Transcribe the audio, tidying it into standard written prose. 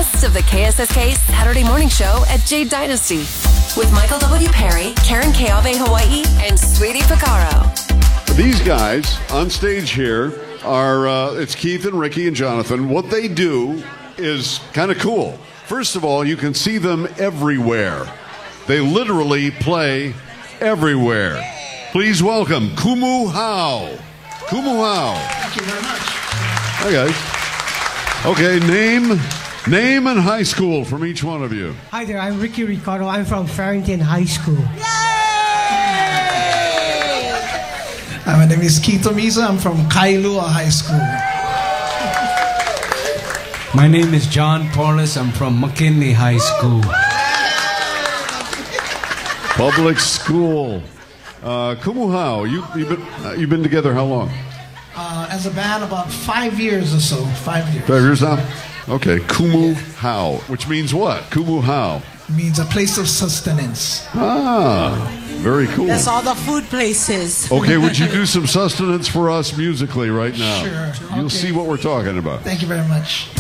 best of the KSSK Saturday morning show at Jade Dynasty with Michael W. Perry, Karen Keave Hawaii, and Sweetie Picaro. These guys on stage here are, it's Keith and Ricky and Jonathan. What they do is kind of cool. First of all, you can see them everywhere. They literally play everywhere. Please welcome Kumu Hao. Kumu Hao. Thank you very much. Hi, guys. Okay, name and high school from each one of you. Hi there, I'm Ricky Ricardo. I'm from Farrington High School. My name is Keith Omiza. I'm from Kailua High School. My name is John Paulus. I'm from McKinley High School. Public school. Kumu Hao, you've been together how long? As a band, about 5 years or so. 5 years. 5 years now? Okay, Kumu Hao, which means what? Kumu Hao. Means a place of sustenance. Ah, very cool. That's all the food places. Okay, would you do some sustenance for us musically right now? Sure. You'll Okay. see what we're talking about. Thank you very much.